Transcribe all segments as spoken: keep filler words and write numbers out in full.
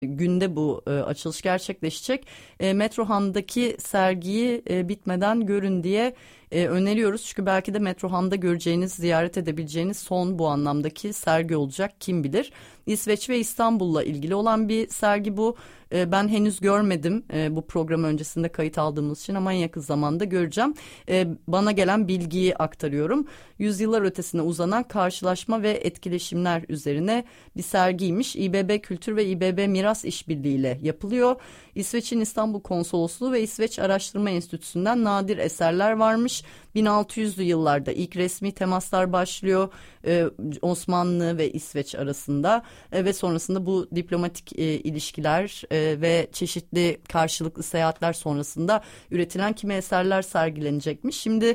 günde bu e, açılış gerçekleşecek. E, Metrohan'daki sergiyi e, bitmeden görün diye e, öneriyoruz. Çünkü belki de Metrohan'da göreceğiniz, ziyaret edebileceğiniz son bu anlamdaki sergi olacak, kim bilir. İsveç ve İstanbul'la ilgili olan bir sergi bu. E, ben henüz görmedim e, bu program öncesinde kayıt aldığımız için, ama en yakın zamanda göreceğim. E, bana gelen bilgiyi aktarıyorum. Yüzyıllar ötesine uzanan karşılaşma ve etkileşimler üzerine bir sergiymiş. İBB Kültür ve İBB Miras İşbirliği'yle yapılıyor. İsveç'in İstanbul Konsolosluğu ve İsveç Araştırma Enstitüsü'nden nadir eserler varmış. bin altı yüzlü yıllarda ilk resmi temaslar başlıyor e, Osmanlı ve İsveç arasında e, ve sonrasında bu diplomatik e, ilişkiler e, ve çeşitli karşılıklı seyahatler sonrasında üretilen kimi eserler sergilenecekmiş. Şimdi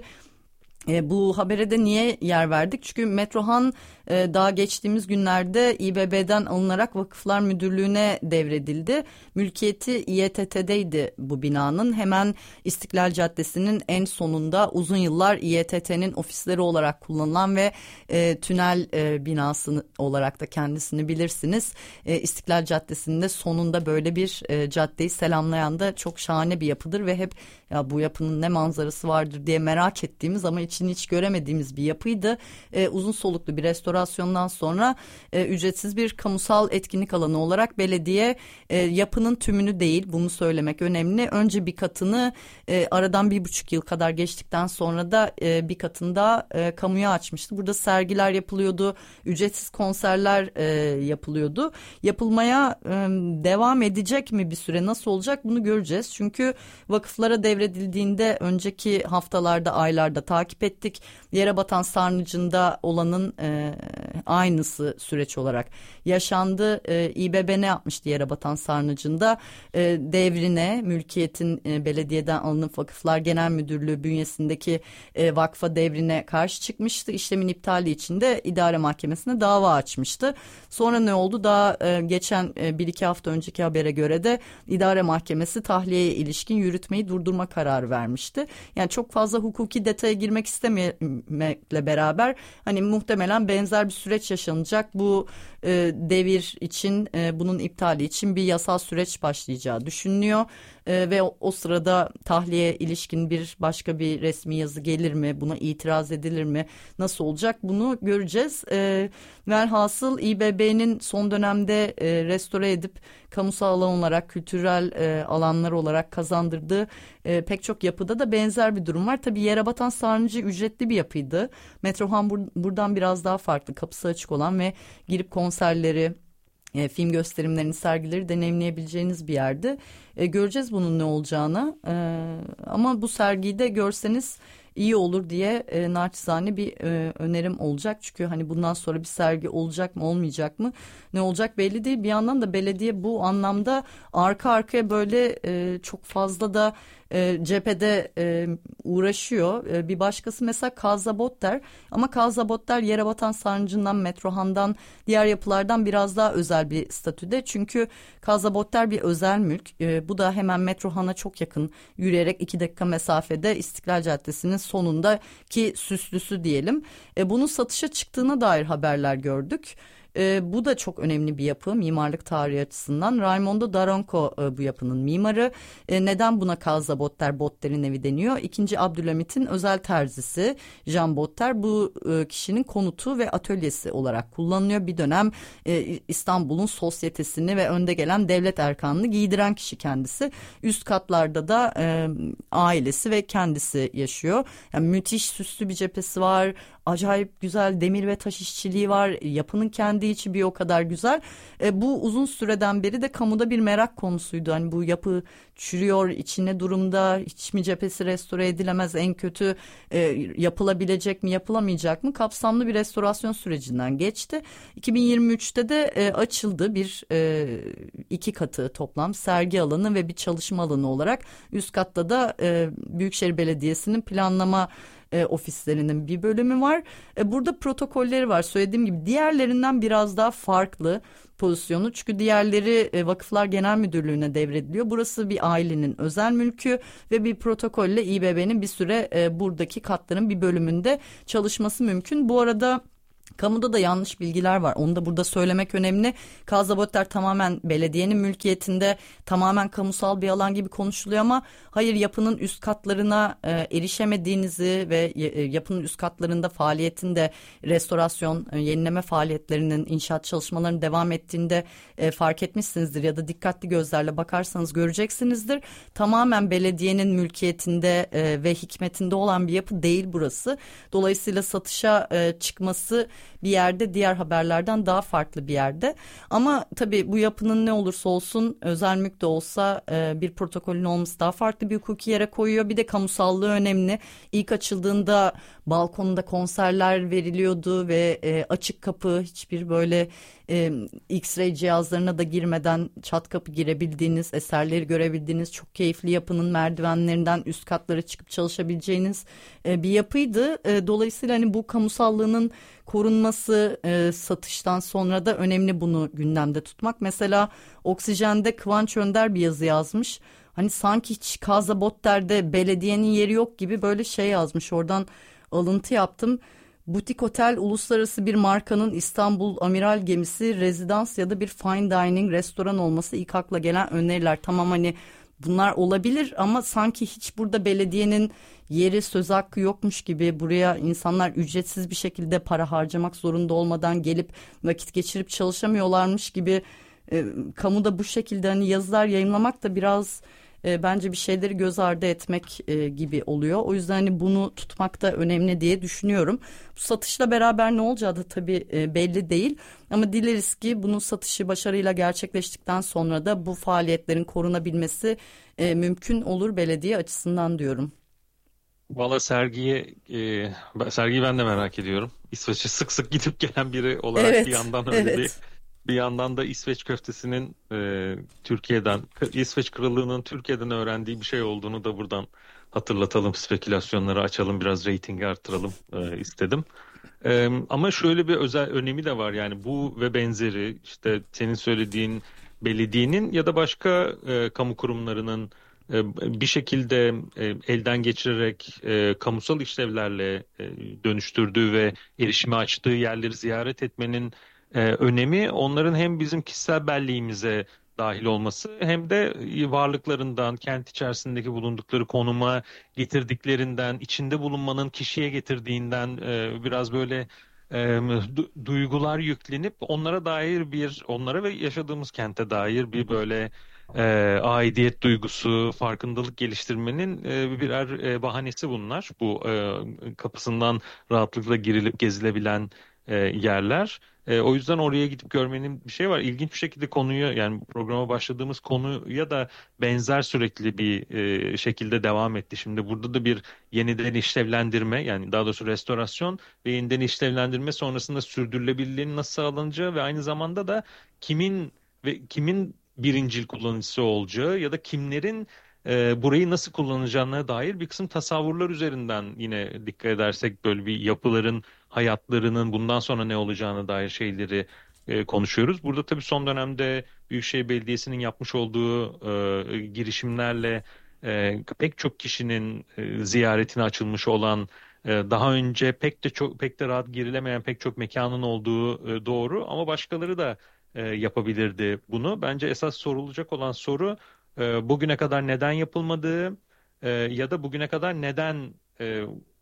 E, bu habere de niye yer verdik? Çünkü Metrohan e, daha geçtiğimiz günlerde İBB'den alınarak Vakıflar Müdürlüğü'ne devredildi. Mülkiyeti İETT'deydi bu binanın. Hemen İstiklal Caddesi'nin en sonunda uzun yıllar İETT'nin ofisleri olarak kullanılan ve e, tünel e, binası olarak da kendisini bilirsiniz. E, İstiklal Caddesi'nde sonunda böyle bir e, caddeyi selamlayan da çok şahane bir yapıdır ve hep ya bu yapının ne manzarası vardır diye merak ettiğimiz ama içini hiç göremediğimiz bir yapıydı. E, uzun soluklu bir restorasyondan sonra e, ücretsiz bir kamusal etkinlik alanı olarak belediye e, yapının tümünü değil, bunu söylemek önemli. Önce bir katını e, aradan bir buçuk yıl kadar geçtikten sonra da e, bir katını da e, kamuya açmıştı. Burada sergiler yapılıyordu, ücretsiz konserler e, yapılıyordu. Yapılmaya e, devam edecek mi bir süre, nasıl olacak bunu göreceğiz. Çünkü vakıflara devredildiğinde önceki haftalarda, aylarda takip ettik. Yere batan sarnıcında olanın e, aynısı süreç olarak yaşandı. E, İBB ne yapmıştı yere batan sarnıcında? E, devrine, mülkiyetin e, belediyeden alınıp Vakıflar Genel Müdürlüğü bünyesindeki e, vakfa devrine karşı çıkmıştı. İşlemin iptali için de idare mahkemesine dava açmıştı. Sonra ne oldu? Daha e, geçen e, bir iki hafta önceki habere göre de idare mahkemesi tahliyeye ilişkin yürütmeyi durdurma kararı vermişti. Yani çok fazla hukuki detaya girmek istememekle beraber hani muhtemelen benzer bir süreç yaşanacak. Bu e, devir için, e, bunun iptali için bir yasal süreç başlayacağı düşünülüyor. E, ve o, o sırada tahliye ilişkin bir başka bir resmi yazı gelir mi? Buna itiraz edilir mi? Nasıl olacak? Bunu göreceğiz. E, velhasıl İBB'nin son dönemde e, restore edip kamusal alan olarak, kültürel e, alanlar olarak kazandırdığı e, pek çok yapıda da benzer bir durum var. Tabii yere batan sarnıcı ücretli bir yapıydı. Metrohan bur- buradan biraz daha farklı, kapısı açık olan ve girip konserleri, E, film gösterimlerini, sergileri deneyimleyebileceğiniz bir yerde. E, göreceğiz bunun ne olacağını. E, ama bu sergiyi de görseniz iyi olur diye e, naçizane bir e, önerim olacak. Çünkü hani bundan sonra bir sergi olacak mı, olmayacak mı, ne olacak belli değil. Bir yandan da belediye bu anlamda arka arkaya böyle e, çok fazla da e, cephede e, uğraşıyor. E, bir başkası mesela Kazabotler, ama Kazabotler yere batan sarnıcından, Metrohan'dan, diğer yapılardan biraz daha özel bir statüde. Çünkü Kazabotler bir özel mülk. E, bu da hemen Metrohan'a çok yakın, yürüyerek iki dakika mesafede İstiklal Caddesi'nin sonundaki süslüsü diyelim. E, bunun satışa çıktığına dair haberler gördük. E, bu da çok önemli bir yapı mimarlık tarihi açısından. Raimondo Daronco e, bu yapının mimarı. E, neden buna Kazabotler, Botter'in evi deniyor? İkinci Abdülhamit'in özel terzisi Jean Botter bu e, kişinin konutu ve atölyesi olarak kullanılıyor. Bir dönem e, İstanbul'un sosyetesini ve önde gelen devlet erkanını giydiren kişi kendisi. Üst katlarda da e, ailesi ve kendisi yaşıyor. Yani müthiş süslü bir cephesi var. Acayip güzel demir ve taş işçiliği var. Yapının kendi içi bir o kadar güzel. E, bu uzun süreden beri de kamuda bir merak konusuydu. Hani bu yapı çürüyor, içine durumda, hiç mi cephesi restore edilemez, en kötü e, yapılabilecek mi, yapılamayacak mı? Kapsamlı bir restorasyon sürecinden geçti. iki bin yirmi üçte de e, açıldı bir e, iki katı toplam sergi alanı ve bir çalışma alanı olarak. Üst katta da e, Büyükşehir Belediyesi'nin planlama E, ofislerinin bir bölümü var. E, burada protokolleri var. Söylediğim gibi diğerlerinden biraz daha farklı pozisyonu. Çünkü diğerleri e, Vakıflar Genel Müdürlüğü'ne devrediliyor. Burası bir ailenin özel mülkü ve bir protokolle İBB'nin bir süre e, buradaki katların bir bölümünde çalışması mümkün. Bu arada Kamuda da yanlış bilgiler var. Onu da burada söylemek önemli. Kazabotler tamamen belediyenin mülkiyetinde, tamamen kamusal bir alan gibi konuşuluyor ama hayır, yapının üst katlarına e, erişemediğinizi ve e, yapının üst katlarında faaliyetinde restorasyon, e, yenileme faaliyetlerinin, inşaat çalışmalarının devam ettiğinde e, fark etmişsinizdir ya da dikkatli gözlerle bakarsanız göreceksinizdir. Tamamen belediyenin mülkiyetinde e, ve hikmetinde olan bir yapı değil burası. Dolayısıyla satışa e, çıkması bir yerde, diğer haberlerden daha farklı bir yerde. Ama tabii bu yapının ne olursa olsun, özel mülk de olsa e, bir protokolün olması daha farklı bir hukuki yere koyuyor. Bir de kamusallığı önemli. İlk açıldığında balkonunda konserler veriliyordu ve e, açık kapı, hiçbir böyle e, X-ray cihazlarına da girmeden çat kapı girebildiğiniz, eserleri görebildiğiniz, çok keyifli, yapının merdivenlerinden üst katlara çıkıp çalışabileceğiniz e, bir yapıydı. E, dolayısıyla hani bu kamusallığının korunması e, satıştan sonra da önemli, bunu gündemde tutmak. Mesela Oksijen'de Kıvanç Önder bir yazı yazmış. Hani sanki hiç Kazabotler'de belediyenin yeri yok gibi, böyle şey yazmış. Oradan alıntı yaptım. Butik otel, uluslararası bir markanın İstanbul amiral gemisi, rezidans ya da bir fine dining restoran olması ilk akla gelen öneriler. Tamam, hani bunlar olabilir ama sanki hiç burada belediyenin yeri, söz hakkı yokmuş gibi, buraya insanlar ücretsiz bir şekilde para harcamak zorunda olmadan gelip vakit geçirip çalışamıyorlarmış gibi e, kamuda bu şekilde hani yazılar yayınlamak da biraz e, bence bir şeyleri göz ardı etmek e, gibi oluyor. O yüzden hani bunu tutmak da önemli diye düşünüyorum. Bu satışla beraber ne olacağı da tabii e, belli değil. Ama dileriz ki bunun satışı başarıyla gerçekleştikten sonra da bu faaliyetlerin korunabilmesi e, mümkün olur belediye açısından diyorum. Valla sergiye e, ben- sergiyi ben de merak ediyorum. İsveç'e sık sık gidip gelen biri olarak bir Evet, yandan öyle bir evet. bir yandan da İsveç köftesinin e, Türkiye'den, İsveç Krallığı'nın Türkiye'den öğrendiği bir şey olduğunu da buradan hatırlatalım, spekülasyonları açalım, biraz reytingi arttıralım e, istedim. E, ama şöyle bir özel önemi de var, yani bu ve benzeri, işte senin söylediğin belediyenin ya da başka e, kamu kurumlarının e, bir şekilde e, elden geçirerek e, kamusal işlevlerle e, dönüştürdüğü ve erişime açtığı yerleri ziyaret etmenin e, önemi, onların hem bizim kişisel belleğimize dahil olması hem de varlıklarından, kent içerisindeki bulundukları konuma getirdiklerinden, içinde bulunmanın kişiye getirdiğinden e, biraz böyle e, du- duygular yüklenip onlara dair bir, onlara ve yaşadığımız kente dair bir böyle e, aidiyet duygusu, farkındalık geliştirmenin e, birer e, bahanesi bunlar. Bu e, kapısından rahatlıkla girilip gezilebilen e, yerler. E, o yüzden oraya gidip görmenin bir şey var. İlginç bir şekilde konuyu, yani programa başladığımız konuya da benzer sürekli bir e, şekilde devam etti. Şimdi burada da bir yeniden işlevlendirme, yani daha doğrusu restorasyon ve yeniden işlevlendirme sonrasında sürdürülebilirliğin nasıl sağlanacağı ve aynı zamanda da kimin ve kimin birincil kullanıcısı olacağı ya da kimlerin e, burayı nasıl kullanacağına dair bir kısım tasavvurlar üzerinden, yine dikkat edersek böyle bir yapıların hayatlarının bundan sonra ne olacağına dair şeyleri e, konuşuyoruz. Burada tabii son dönemde Büyükşehir Belediyesi'nin yapmış olduğu e, girişimlerle e, pek çok kişinin e, ziyaretine açılmış olan, e, daha önce pek de çok pek de rahat girilemeyen pek çok mekanın olduğu e, doğru, ama başkaları da e, yapabilirdi bunu. Bence esas sorulacak olan soru e, bugüne kadar neden yapılmadığı e, ya da bugüne kadar neden e,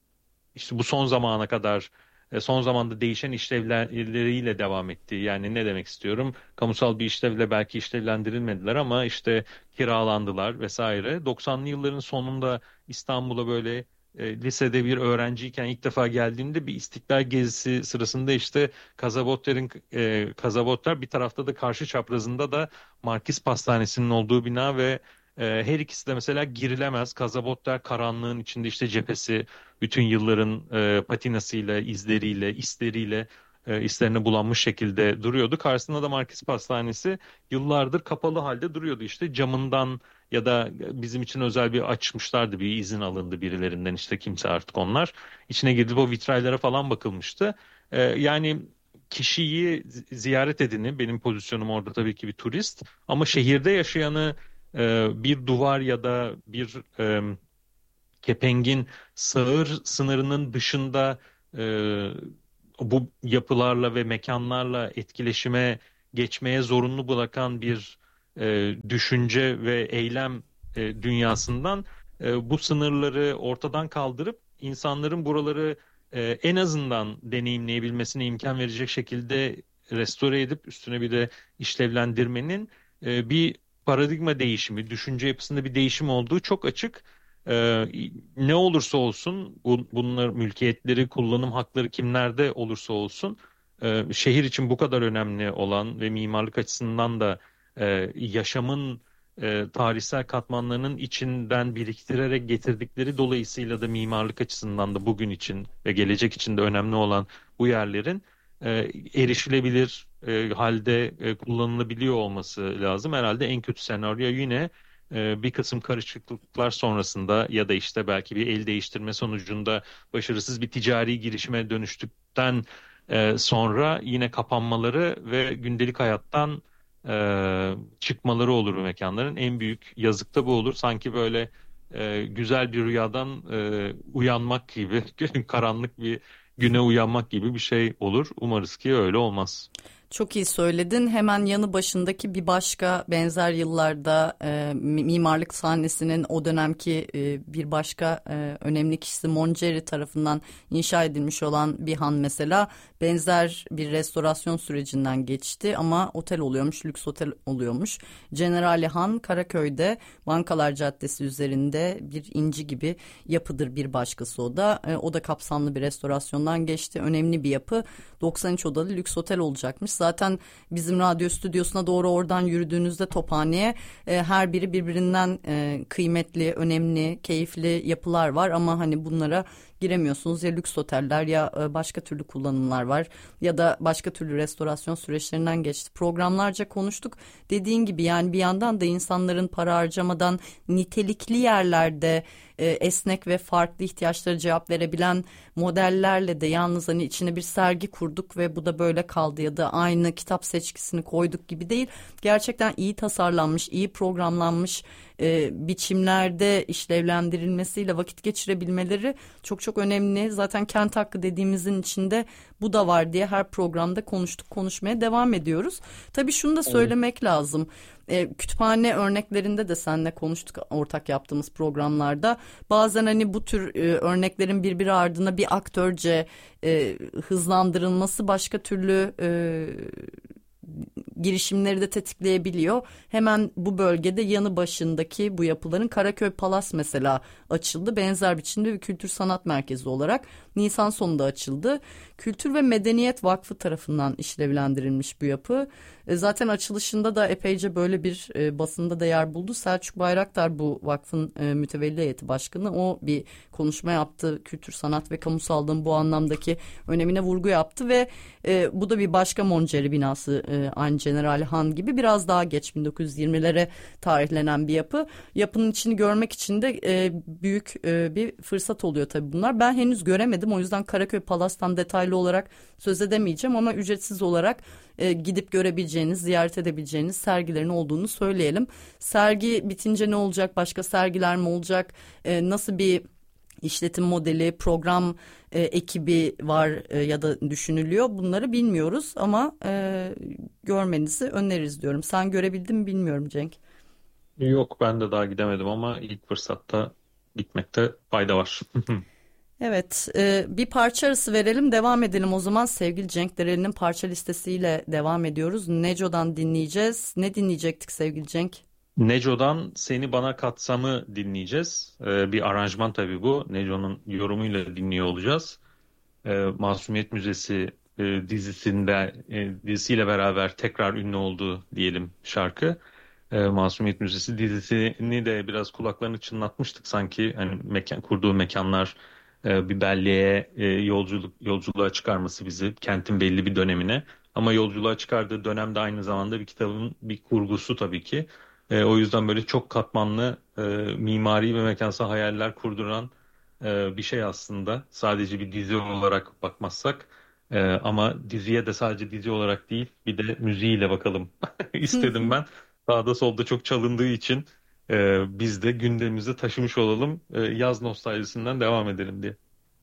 işte bu son zamana kadar e, son zamanda değişen işlevleriyle devam etti. Yani ne demek istiyorum? Kamusal bir işlevle belki işlevlendirilmediler ama işte kiralandılar vesaire. doksanlı yılların sonunda İstanbul'a böyle e, lisede bir öğrenciyken ilk defa geldiğimde bir İstiklal gezisi sırasında işte Kazabotler'in e, Kazabotlar bir tarafta da karşı çaprazında da Markiz Pastanesi'nin olduğu bina ve e, her ikisi de mesela girilemez. Kazabotlar karanlığın içinde, işte cephesi bütün yılların e, patinasıyla, izleriyle, isleriyle e, islerine bulanmış şekilde duruyordu. Karşısında da Markis Pastanesi yıllardır kapalı halde duruyordu. İşte camından ya da bizim için özel bir açmışlardı, bir izin alındı birilerinden, işte kimse artık onlar. İçine gidip o vitraylara falan bakılmıştı. E, yani kişiyi zi- ziyaret edeni, benim pozisyonum orada tabii ki bir turist, ama şehirde yaşayanı e, bir duvar ya da bir e, kepengin sağır sınırının dışında e, bu yapılarla ve mekanlarla etkileşime geçmeye zorunlu bırakan bir e, düşünce ve eylem e, dünyasından e, bu sınırları ortadan kaldırıp insanların buraları e, en azından deneyimleyebilmesine imkan verecek şekilde restore edip üstüne bir de işlevlendirmenin e, bir paradigma değişimi, düşünce yapısında bir değişim olduğu çok açık. E, Ne olursa olsun bu, bunlar mülkiyetleri, kullanım hakları kimlerde olursa olsun e, şehir için bu kadar önemli olan ve mimarlık açısından da e, yaşamın e, tarihsel katmanlarının içinden biriktirerek getirdikleri dolayısıyla da mimarlık açısından da bugün için ve gelecek için de önemli olan bu yerlerin e, erişilebilir e, halde e, kullanılabiliyor olması lazım. Herhalde en kötü senaryo yine e, bir kısım karışıklıklar sonrasında ya da işte belki bir el değiştirme sonucunda başarısız bir ticari girişime dönüştükten e, sonra yine kapanmaları ve gündelik hayattan e, çıkmaları olur bu mekanların. En büyük yazık da bu olur. Sanki böyle e, güzel bir rüyadan e, uyanmak gibi, karanlık bir güne uyanmak gibi bir şey olur. Umarız ki öyle olmaz. Çok iyi söyledin. Hemen yanı başındaki bir başka benzer yıllarda e, mimarlık sahnesinin o dönemki e, bir başka e, önemli kişisi Monceri tarafından inşa edilmiş olan bir han mesela benzer bir restorasyon sürecinden geçti ama otel oluyormuş, lüks otel oluyormuş. Generali Han Karaköy'de Bankalar Caddesi üzerinde bir inci gibi yapıdır bir başkası o da. E, o da kapsamlı bir restorasyondan geçti. Önemli bir yapı. doksan üç odalı lüks otel olacakmış. Zaten bizim radyo stüdyosuna doğru oradan yürüdüğünüzde Tophane'ye e, her biri birbirinden e, kıymetli, önemli, keyifli yapılar var ama hani bunlara giremiyorsunuz. Ya lüks oteller ya e, başka türlü kullanımlar var ya da başka türlü restorasyon süreçlerinden geçti. Programlarca konuştuk. Dediğin gibi yani bir yandan da insanların para harcamadan nitelikli yerlerde e, esnek ve farklı ihtiyaçlara cevap verebilen modellerle de yalnız hani içine bir sergi kurduk ve bu da böyle kaldı ya da aynı kitap seçkisini koyduk gibi değil. Gerçekten iyi tasarlanmış, iyi programlanmış e, biçimlerde işlevlendirilmesiyle vakit geçirebilmeleri çok çok önemli. Zaten kent hakkı dediğimizin içinde bu da var diye her programda konuştuk, konuşmaya devam ediyoruz. Tabii şunu da söylemek lazım. E, kütüphane örneklerinde de seninle konuştuk ortak yaptığımız programlarda. Bazen hani bu tür e, örneklerin birbiri ardına bir aktörce e, hızlandırılması başka türlü e, girişimleri de tetikleyebiliyor. Hemen bu bölgede yanı başındaki bu yapıların Karaköy Palas mesela açıldı. Benzer biçimde bir kültür sanat merkezi olarak Nisan sonunda açıldı. Kültür ve Medeniyet Vakfı tarafından işlevlendirilmiş bu yapı. E, zaten açılışında da epeyce böyle bir e, basında da yer buldu. Selçuk Bayraktar bu vakfın e, mütevelli heyeti başkanı. O bir konuşma yaptı. Kültür, sanat ve kamusallığın bu anlamdaki önemine vurgu yaptı ve e, bu da bir başka Monceri binası e, aynı Generali Han gibi biraz daha geç bin dokuz yüz yirmilere tarihlenen bir yapı. Yapının içini görmek için de e, büyük e, bir fırsat oluyor tabii bunlar. Ben henüz göremedim. O yüzden Karaköy Palas'tan detaylı olarak söz edemeyeceğim ama ücretsiz olarak e, gidip görebileceğiniz, ziyaret edebileceğiniz sergilerin olduğunu söyleyelim. Sergi bitince ne olacak? Başka sergiler mi olacak? E, nasıl bir işletim modeli, program e, ekibi var e, ya da düşünülüyor. Bunları bilmiyoruz ama e, görmenizi öneririz diyorum. Sen görebildin mi bilmiyorum Cenk. Yok, ben de daha gidemedim ama ilk fırsatta gitmekte fayda var. Evet, e, bir parça arası verelim, devam edelim o zaman. Sevgili Cenk Dereli'nin parça listesiyle devam ediyoruz. Neco'dan dinleyeceğiz. Ne dinleyecektik sevgili Cenk? Neco'dan Seni Bana Katsam'ı dinleyeceğiz. Ee, bir aranjman tabii bu. Neco'nun yorumuyla dinliyor olacağız. Ee, Masumiyet Müzesi e, dizisinde e, dizisiyle beraber tekrar ünlü oldu diyelim şarkı. Ee, Masumiyet Müzesi dizisini de biraz kulaklarını çınlatmıştık sanki. Hani mekan, kurduğu mekanlar e, bir belleğe e, yolculuk yolculuğa çıkarması bizi kentin belli bir dönemine. Ama yolculuğa çıkardığı dönem de aynı zamanda bir kitabın bir kurgusu tabii ki. E, o yüzden böyle çok katmanlı e, mimari ve mekansal hayaller kurduran e, bir şey aslında. Sadece bir dizi olarak bakmazsak. E, ama diziye de sadece dizi olarak değil bir de müziğiyle bakalım istedim ben. Sağda solda çok çalındığı için e, biz de gündemimize taşımış olalım. E, yaz nostaljisinden devam edelim diye.